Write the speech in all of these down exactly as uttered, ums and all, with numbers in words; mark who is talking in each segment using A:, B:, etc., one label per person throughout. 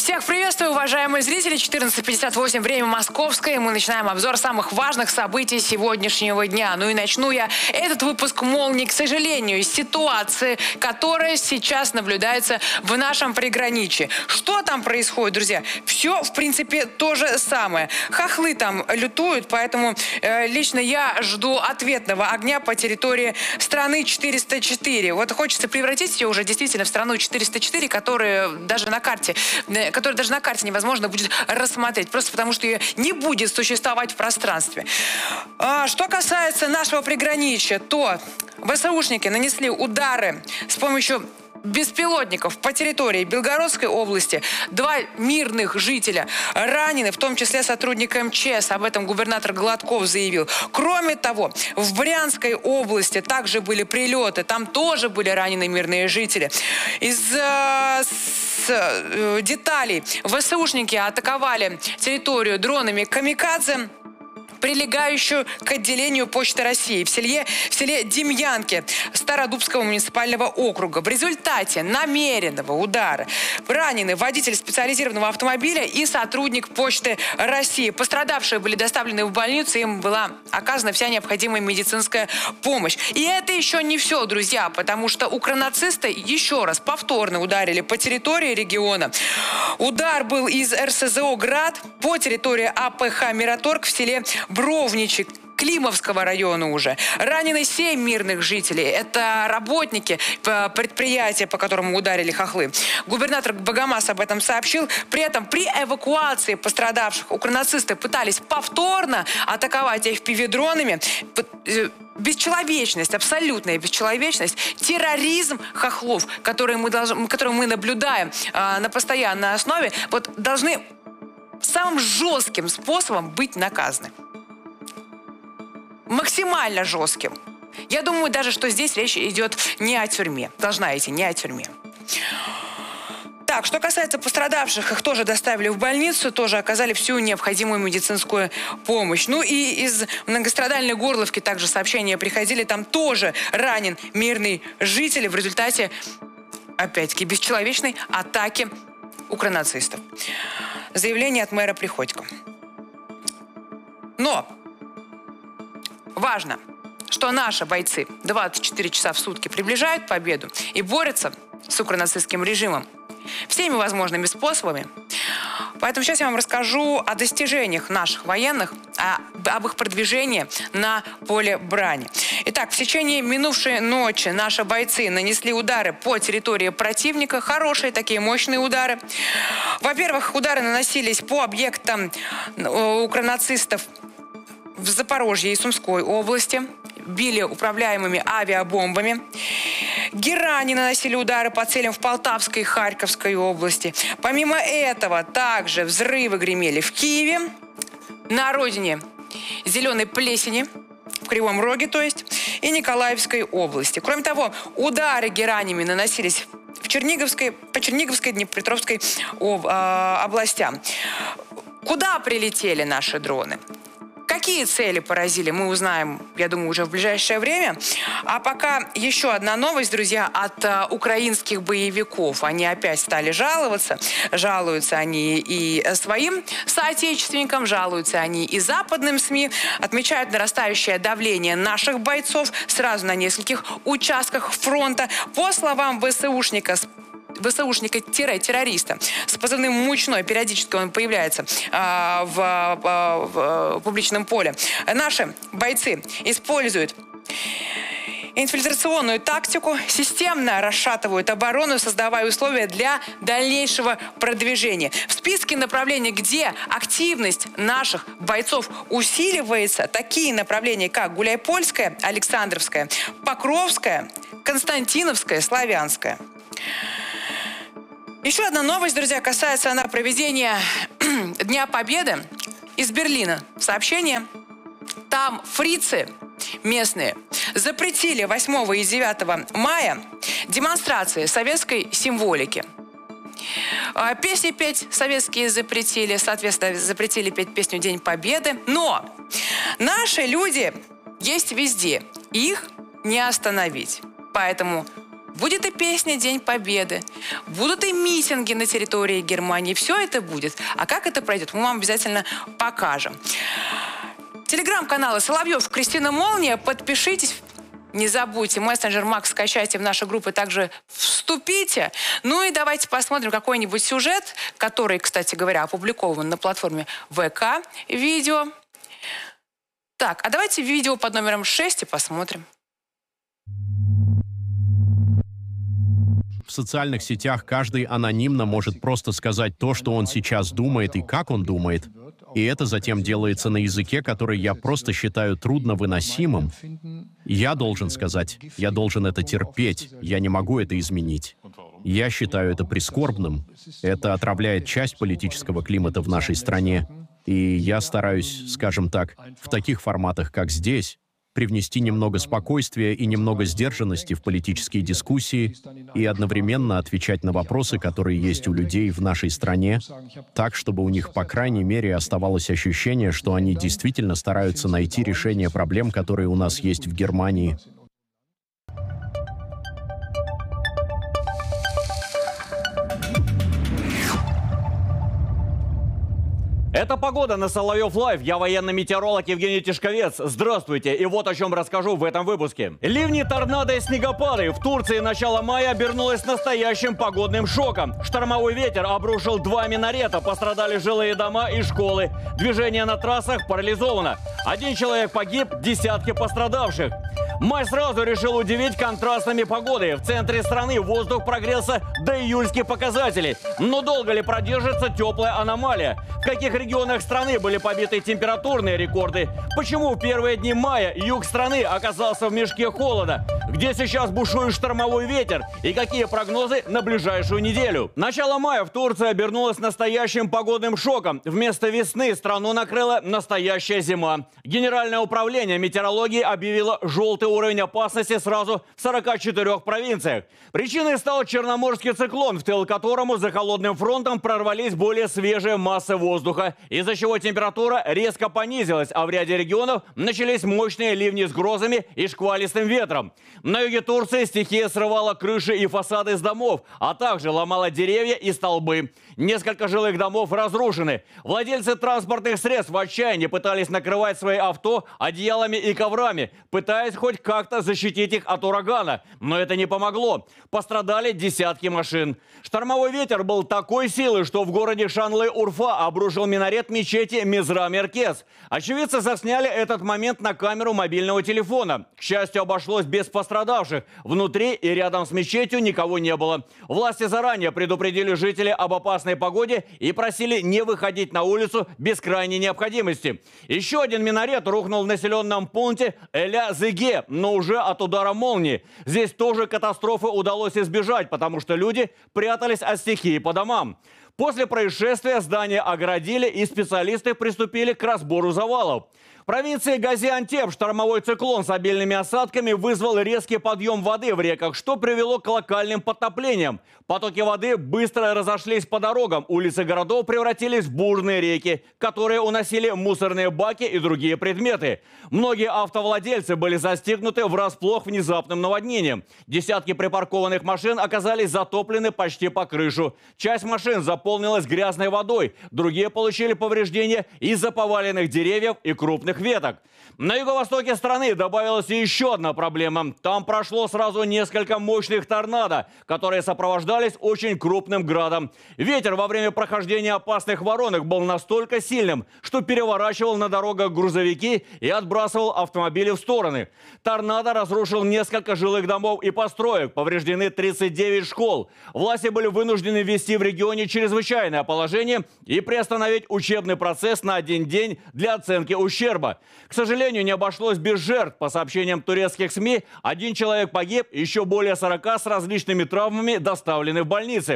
A: Всех приветствую, уважаемые зрители. четырнадцать пятьдесят восемь, время московское. Мы начинаем обзор самых важных событий сегодняшнего дня. Ну и начну я этот выпуск «Молнии», к сожалению, из ситуации, которая сейчас наблюдается в нашем приграничье. Что там происходит, друзья? Все, в принципе, то же самое. Хохлы там лютуют, поэтому э, лично я жду ответного огня по территории страны четыреста четыре. Вот хочется превратить ее уже действительно в страну четыреста четыре, которая даже на карте... которую даже на карте невозможно будет рассмотреть, просто потому что ее не будет существовать в пространстве. А, что касается нашего приграничья, то ВСУшники нанесли удары с помощью беспилотников по территории Белгородской области. Два мирных жителя ранены, в том числе сотрудник МЧС. Об этом губернатор Гладков заявил. Кроме того, в Брянской области также были прилеты. Там тоже были ранены мирные жители. Из э, с, э, деталей ВСУшники атаковали территорию дронами «Камикадзе», прилегающую к отделению Почты России в селе, в селе Демьянки Стародубского муниципального округа. В результате намеренного удара ранены водитель специализированного автомобиля и сотрудник Почты России. Пострадавшие были доставлены в больницу, им была оказана вся необходимая медицинская помощь. И это еще не все, друзья, потому что укронацисты еще раз повторно ударили по территории региона. Удар был из РСЗО «Град» по территории АПХ «Мираторг» в селе Бровничи Климовского района уже. Ранены семь мирных жителей. Это работники предприятия, по которому ударили хохлы. Губернатор Богомаз об этом сообщил. При этом при эвакуации пострадавших укронацисты пытались повторно атаковать эф пи ви-дронами. Бесчеловечность, абсолютная бесчеловечность, терроризм хохлов, который мы, должны, который мы наблюдаем э, на постоянной основе, вот должны самым жестким способом быть наказаны. Максимально жестким. Я думаю даже, что здесь речь идет не о тюрьме. Должна идти не о тюрьме. Так, что касается пострадавших, их тоже доставили в больницу, тоже оказали всю необходимую медицинскую помощь. Ну и из многострадальной Горловки также сообщения приходили, там тоже ранен мирный житель в результате, опять-таки, бесчеловечной атаки укронацистов. Заявление от мэра Приходько. Но важно, что наши бойцы двадцать четыре часа в сутки приближают победу и борются с укронацистским режимом всеми возможными способами. Поэтому сейчас я вам расскажу о достижениях наших военных, о, об их продвижении на поле брани. Итак, в течение минувшей ночи наши бойцы нанесли удары по территории противника. Хорошие такие мощные удары. Во-первых, удары наносились по объектам укронацистов в Запорожье и Сумской области. Били управляемыми авиабомбами. Герани наносили удары по целям в Полтавской и Харьковской области. Помимо этого, также взрывы гремели в Киеве, на родине Зеленой Плесени, в Кривом Роге, то есть, и Николаевской области. Кроме того, удары геранями наносились в Черниговской, по Черниговской, Днепропетровской об, э, областям. Куда прилетели наши дроны? Какие цели поразили, мы узнаем, я думаю, уже в ближайшее время. А пока еще одна новость, друзья, от а, украинских боевиков. Они опять стали жаловаться. Жалуются они и своим соотечественникам, жалуются они и западным СМИ. Отмечают нарастающее давление наших бойцов сразу на нескольких участках фронта. По словам ВСУшника, ВСУшника-террориста с позывным «Мучной», периодически он появляется а, в, а, в, в публичном поле. Наши бойцы используют инфильтрационную тактику, системно расшатывают оборону, создавая условия для дальнейшего продвижения. В списке направлений, где активность наших бойцов усиливается, такие направления, как Гуляйпольская, Александровская, Покровская, Константиновская, Славянская. Еще одна новость, друзья, касается она проведения Дня Победы из Берлина. Сообщение. Там фрицы местные запретили восьмого и девятого мая демонстрации советской символики. Песни петь советские запретили, соответственно, запретили петь песню «День Победы». Но наши люди есть везде, их не остановить. Поэтому Будет и песня «День Победы», будут и митинги на территории Германии. Все это будет. А как это пройдет, мы вам обязательно покажем. Телеграм-каналы Соловьев, Кристина Молния. Подпишитесь. Не забудьте, мессенджер Макс скачайте в наши группы, также вступите. Ну и давайте посмотрим какой-нибудь сюжет, который, кстати говоря, опубликован на платформе ВК видео. Так, а давайте видео под номером шесть и посмотрим.
B: В социальных сетях каждый анонимно может просто сказать то, что он сейчас думает и как он думает. И это затем делается на языке, который я просто считаю трудновыносимым. Я должен сказать, я должен это терпеть, я не могу это изменить. Я считаю это прискорбным. Это отравляет часть политического климата в нашей стране. И я стараюсь, скажем так, в таких форматах, как здесь, привнести немного спокойствия и немного сдержанности в политические дискуссии и одновременно отвечать на вопросы, которые есть у людей в нашей стране, так, чтобы у них, по крайней мере, оставалось ощущение, что они действительно стараются найти решение проблем, которые у нас есть в Германии.
C: Это погода на Соловьев Лайв. Я военный метеоролог Евгений Тишковец. Здравствуйте. И вот о чем расскажу в этом выпуске. Ливни, торнадо и снегопады. В Турции начало мая обернулось настоящим погодным шоком. Штормовой ветер обрушил два минарета. Пострадали жилые дома и школы. Движение на трассах парализовано. Один человек погиб, десятки пострадавших. Май сразу решил удивить контрастными погодой. В центре страны воздух прогрелся до июльских показателей. Но долго ли продержится теплая аномалия? В каких регионах страны были побиты температурные рекорды? Почему в первые дни мая юг страны оказался в мешке холода? Где сейчас бушует штормовой ветер? И какие прогнозы на ближайшую неделю? Начало мая в Турции обернулось настоящим погодным шоком. Вместо весны страну накрыла настоящая зима. Генеральное управление метеорологии объявило желтый уровень опасности сразу в сорока четырёх провинциях. Причиной стал Черноморский циклон, в тыл которому за холодным фронтом прорвались более свежие массы воздуха, из-за чего температура резко понизилась, а в ряде регионов начались мощные ливни с грозами и шквалистым ветром. На юге Турции стихия срывала крыши и фасады с домов, а также ломала деревья и столбы. Несколько жилых домов разрушены. Владельцы транспортных средств в отчаянии пытались накрывать свои авто одеялами и коврами, пытаясь хоть как-то защитить их от урагана. Но это не помогло. Пострадали десятки машин. Штормовой ветер был такой силы, что в городе Шанлы-Урфа обрушил минарет мечети Мизра-Меркез. Очевидцы засняли этот момент на камеру мобильного телефона. К счастью, обошлось без пострадавших. Внутри и рядом с мечетью никого не было. Власти заранее предупредили жителей об опасной погоде и просили не выходить на улицу без крайней необходимости. Еще один минарет рухнул в населенном пункте Эля-Зыге, но уже от удара молнии. Здесь тоже катастрофы удалось избежать, потому что люди прятались от стихии по домам. После происшествия здание огородили, и специалисты приступили к разбору завалов. В провинции Газиантеп штормовой циклон с обильными осадками вызвал резкий подъем воды в реках, что привело к локальным подтоплениям. Потоки воды быстро разошлись по дорогам, улицы городов превратились в бурные реки, которые уносили мусорные баки и другие предметы. Многие автовладельцы были застигнуты врасплох внезапным наводнением. Десятки припаркованных машин оказались затоплены почти по крышу. Часть машин заполнилась грязной водой, другие получили повреждения из-за поваленных деревьев и крупных веток. На юго-востоке страны добавилась еще одна проблема. Там прошло сразу несколько мощных торнадо, которые сопровождались очень крупным градом. Ветер во время прохождения опасных воронок был настолько сильным, что переворачивал на дорогах грузовики и отбрасывал автомобили в стороны. Торнадо разрушил несколько жилых домов и построек, повреждены тридцать девять школ. Власти были вынуждены ввести в регионе чрезвычайное положение и приостановить учебный процесс на один день для оценки ущерба. К сожалению, не обошлось без жертв. По сообщениям турецких СМИ, один человек погиб, еще более сорока с различными травмами доставлены в больницы.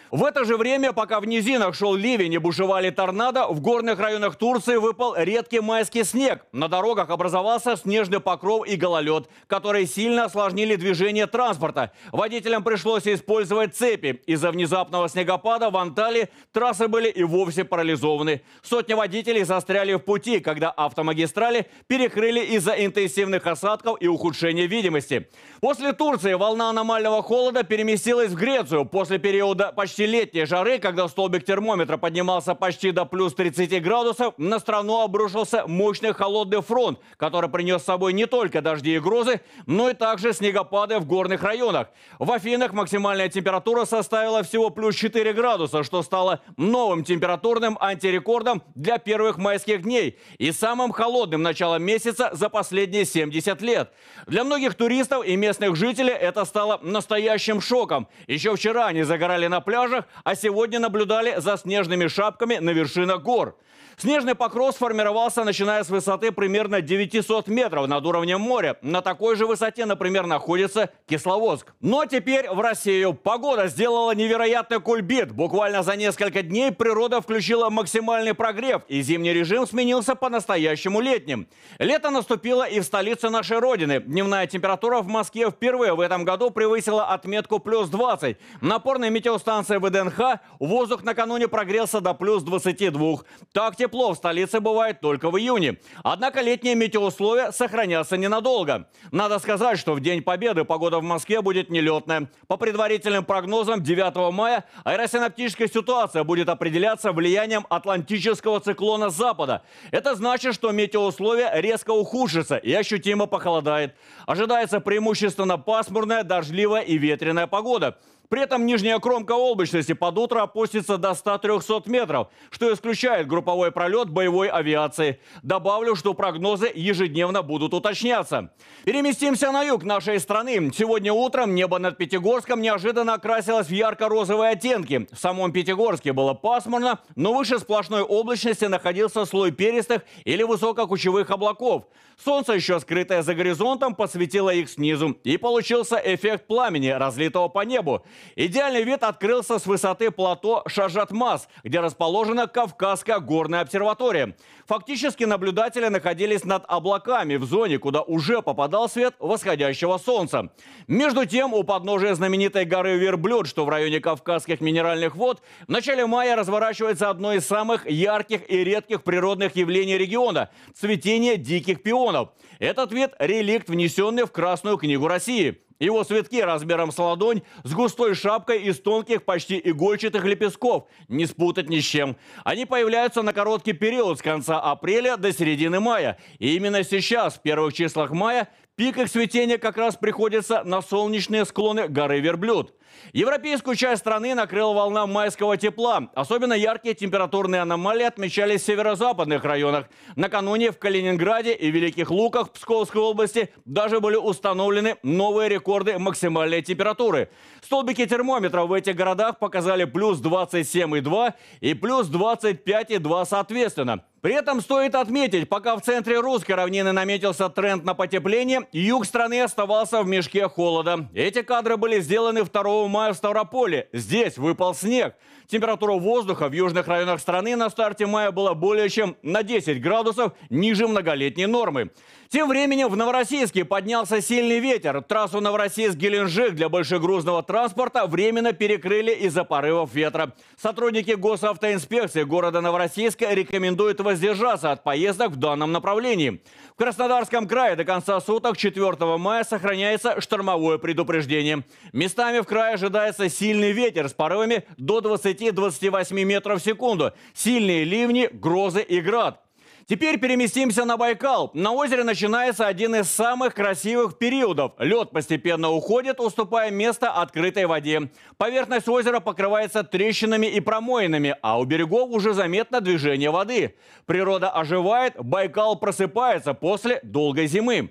C: В это же время, пока в низинах шел ливень и бушевали торнадо, в горных районах Турции выпал редкий майский снег. На дорогах образовался снежный покров и гололед, которые сильно осложнили движение транспорта. Водителям пришлось использовать цепи. Из-за внезапного снегопада в Анталии трассы были и вовсе парализованы. Сотни водителей застряли в пути, когда автомагистрали перекрыли из-за интенсивных осадков и ухудшения видимости. После Турции волна аномального холода переместилась в Грецию. После периода почти летней жары, когда столбик термометра поднимался почти до плюс тридцати градусов, на страну обрушился мощный холодный фронт, который принес с собой не только дожди и грозы, но и также снегопады в горных районах. В Афинах максимальная температура составила всего плюс четыре градуса, что стало новым температурным антирекордом для первых майских дней и самым холодным началом месяца за последние семьдесят лет. Для многих туристов и местных жителей это стало настоящим шоком. Еще вчера они загорали на пляжах, а сегодня наблюдали за снежными шапками на вершинах гор. Снежный покров сформировался, начиная с высоты примерно девятисот метров над уровнем моря. На такой же высоте, например, находится Кисловодск. Но теперь в Россию. Погода сделала невероятный кульбит. Буквально за несколько дней природа включила максимальный прогрев, и зимний режим сменился по-настоящему летним. Лето наступило и в столице нашей Родины. Дневная температура в Москве впервые в этом году превысила отметку плюс двадцать. Напорной метеостанции ВДНХ воздух накануне прогрелся до плюс двадцати двух. Так тепло в столице бывает только в июне. Однако летние метеоусловия сохранятся ненадолго. Надо сказать, что в День Победы погода в Москве будет нелетная. По предварительным прогнозам, девятого мая аэросиноптическая ситуация будет определяться влиянием атлантического циклона с запада. Это значит, что метеоусловия резко ухудшатся и ощутимо похолодает. Ожидается преимущественно пасмурная, дождливая и ветреная погода. При этом нижняя кромка облачности под утро опустится до ста трёхсот метров, что исключает групповой пролет боевой авиации. Добавлю, что прогнозы ежедневно будут уточняться. Переместимся на юг нашей страны. Сегодня утром небо над Пятигорском неожиданно окрасилось в ярко-розовые оттенки. В самом Пятигорске было пасмурно, но выше сплошной облачности находился слой перистых или высококучевых облаков. Солнце, еще скрытое за горизонтом, посветило их снизу, и получился эффект пламени, разлитого по небу. Идеальный вид открылся с высоты плато Шажатмаз, где расположена Кавказская горная обсерватория. Фактически наблюдатели находились над облаками в зоне, куда уже попадал свет восходящего солнца. Между тем, у подножия знаменитой горы Верблюд, что в районе Кавказских минеральных вод, в начале мая разворачивается одно из самых ярких и редких природных явлений региона – цветение диких пионов. Этот вид – реликт, внесенный в Красную книгу России. Его цветки размером с ладонь, с густой шапкой из тонких, почти игольчатых лепестков. Не спутать ни с чем. Они появляются на короткий период с конца апреля до середины мая. И именно сейчас, в первых числах мая, пик их цветения как раз приходится на солнечные склоны горы Верблюд. Европейскую часть страны накрыла волна майского тепла. Особенно яркие температурные аномалии отмечались в северо-западных районах. Накануне в Калининграде и Великих Луках Псковской области даже были установлены новые рекорды максимальной температуры. Столбики термометров в этих городах показали плюс двадцать семь и два и плюс двадцать пять и два соответственно. При этом стоит отметить, пока в центре русской равнины наметился тренд на потепление, юг страны оставался в мешке холода. Эти кадры были сделаны второго мая в Ставрополе. Здесь выпал снег. Температура воздуха в южных районах страны на старте мая была более чем на десять градусов ниже многолетней нормы. Тем временем в Новороссийске поднялся сильный ветер. Трассу Новороссийск-Геленджик для большегрузного транспорта временно перекрыли из-за порывов ветра. Сотрудники госавтоинспекции города Новороссийска рекомендуют воздержаться от поездок в данном направлении. В Краснодарском крае до конца суток четвёртого мая сохраняется штормовое предупреждение. Местами в крае ожидается сильный ветер с порывами до двадцати — двадцати восьми метров в секунду. Сильные ливни, грозы и град. Теперь переместимся на Байкал. На озере начинается один из самых красивых периодов. Лед постепенно уходит, уступая место открытой воде. Поверхность озера покрывается трещинами и промоинами, а у берегов уже заметно движение воды. Природа оживает, Байкал просыпается после долгой зимы.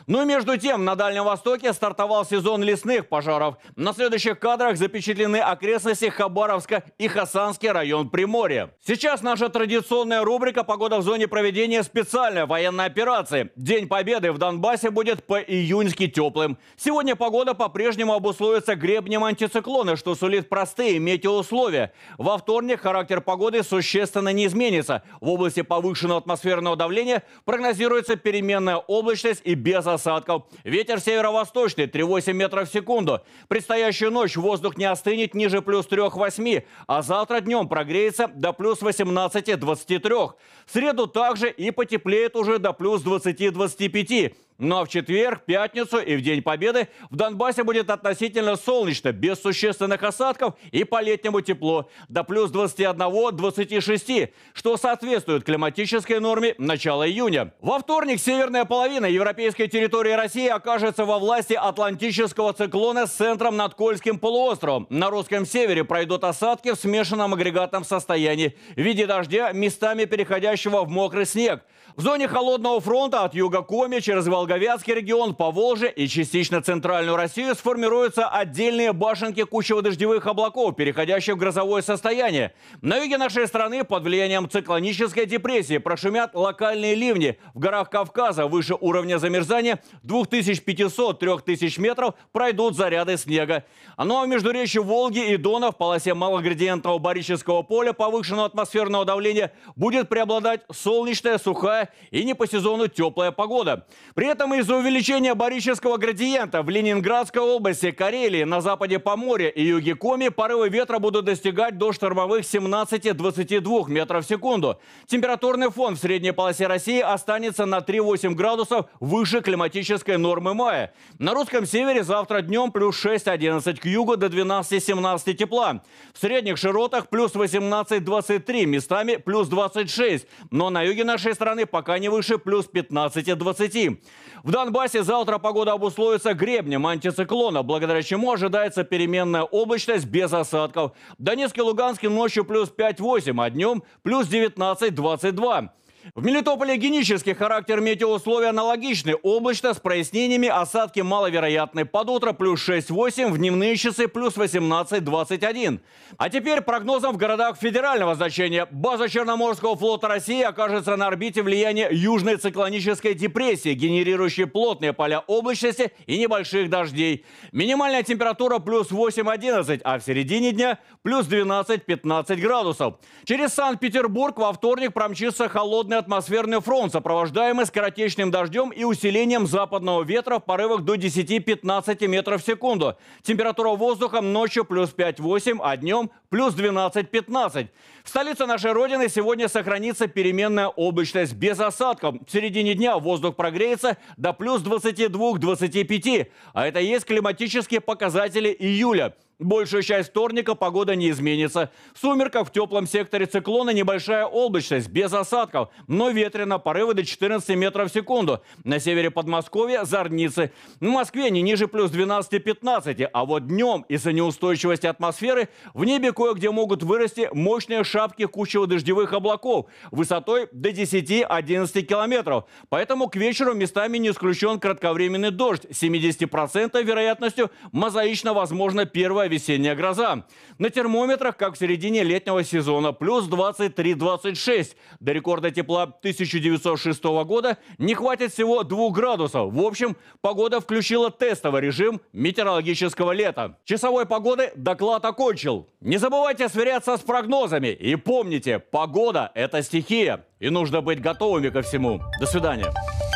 C: Ну и между тем, на Дальнем Востоке стартовал сезон лесных пожаров. На следующих кадрах запечатлены окрестности Хабаровска и Хасанский район Приморья. Сейчас наша традиционная рубрика «Погода в зоне проведения специальной военной операции». День Победы в Донбассе будет по-июньски теплым. Сегодня погода по-прежнему обусловится гребнем антициклона, что сулит простые метеоусловия. Во вторник характер погоды существенно не изменится. В области повышенного атмосферного давления прогнозируется переменная облачность и без осадков. Ветер северо-восточный три-восемь метров в секунду. Предстоящую ночь воздух не остынет ниже плюс трёх-восьми, а завтра днем прогреется до плюс восемнадцати-двадцати трёх. В среду также и потеплеет уже до плюс двадцати-двадцати пяти. Ну а в четверг, пятницу и в День Победы в Донбассе будет относительно солнечно, без существенных осадков и по-летнему тепло, до плюс двадцати одного — двадцати шести, что соответствует климатической норме начала июня. Во вторник северная половина европейской территории России окажется во власти атлантического циклона с центром над Кольским полуостровом. На русском севере пройдут осадки в смешанном агрегатном состоянии в виде дождя, местами переходящего в мокрый снег. В зоне холодного фронта от юга Коми через Волговятский регион, Поволжье и частично центральную Россию сформируются отдельные башенки кучево-дождевых облаков, переходящих в грозовое состояние. На юге нашей страны под влиянием циклонической депрессии прошумят локальные ливни. В горах Кавказа выше уровня замерзания двух тысяч пятисот — трёх тысяч метров пройдут заряды снега. Ну а в междуречье Волги и Дона в полосе малоградиентного барического поля повышенного атмосферного давления будет преобладать солнечная, сухая и не по сезону теплая погода. При этом из-за увеличения барического градиента в Ленинградской области, Карелии, на западе Поморья и юге Коми порывы ветра будут достигать до штормовых семнадцати — двадцати двух метров в секунду. Температурный фон в средней полосе России останется на три-восемь градусов выше климатической нормы мая. На русском севере завтра днем плюс шесть-одиннадцать, к югу до двенадцати-семнадцати тепла. В средних широтах плюс восемнадцать — двадцать три, местами плюс двадцать шесть. Но на юге нашей страны пока не выше плюс пятнадцати — двадцати. В Донбассе завтра погода обусловится гребнем антициклона, благодаря чему ожидается переменная облачность без осадков. В Донецке и Луганске ночью плюс пять-восемь, а днем плюс девятнадцать — двадцать два. В Мелитополе генический характер метеоусловий аналогичный. Облачно, с прояснениями, осадки маловероятны. Под утро плюс шесть-восемь, в дневные часы плюс восемнадцать — двадцать один. А теперь прогнозом в городах федерального значения. База Черноморского флота России окажется на орбите влияния южной циклонической депрессии, генерирующей плотные поля облачности и небольших дождей. Минимальная температура плюс восемь-одиннадцать, а в середине дня плюс двенадцать-пятнадцать градусов. Через Санкт-Петербург во вторник промчится холодный атмосферный фронт, сопровождаемый скоротечным дождем и усилением западного ветра в порывах до десяти-пятнадцати метров в секунду. Температура воздуха ночью плюс пять-восемь, а днем плюс двенадцать-пятнадцать. В столице нашей Родины сегодня сохранится переменная облачность без осадков. В середине дня воздух прогреется до плюс двадцати двух — двадцати пяти, а это и есть климатические показатели июля. Большую часть вторника погода не изменится. В сумерках в теплом секторе циклона небольшая облачность, без осадков, но ветрено, порывы до четырнадцати метров в секунду. На севере Подмосковья зорницы. В Москве не ниже плюс двенадцати-пятнадцати, а вот днем из-за неустойчивости атмосферы в небе кое-где могут вырасти мощные шапки кучево-дождевых облаков высотой до десяти-одиннадцати километров. Поэтому к вечеру местами не исключен кратковременный дождь с семидесятью процентной вероятностью мозаично возможно первая весенняя гроза. На термометрах, как в середине летнего сезона, плюс двадцать три — двадцать шесть. До рекорда тепла тысяча девятьсот шестого года не хватит всего двух градусов. В общем, погода включила тестовый режим метеорологического лета. Часовой погоды доклад окончил. Не забывайте сверяться с прогнозами. И помните, погода – это стихия. И нужно быть готовыми ко всему. До свидания.